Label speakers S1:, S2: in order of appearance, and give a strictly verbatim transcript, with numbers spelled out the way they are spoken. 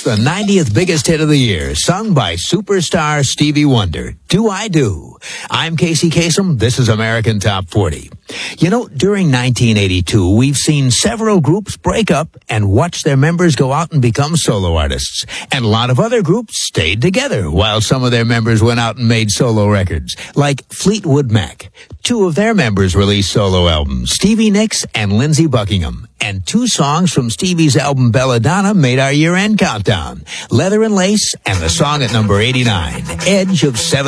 S1: the ninetieth biggest hit of the year, sung by superstar Stevie Wonder. Do I Do? I'm Casey Kasem. This is American Top forty. You know, during nineteen eighty-two, we've seen several groups break up and watch their members go out and become solo artists. And a lot of other groups stayed together while some of their members went out and made solo records, like Fleetwood Mac. Two of their members released solo albums, Stevie Nicks and Lindsey Buckingham. And two songs from Stevie's album Belladonna made our year-end countdown, Leather and Lace and the song at number eighty-nine, Edge of Seven.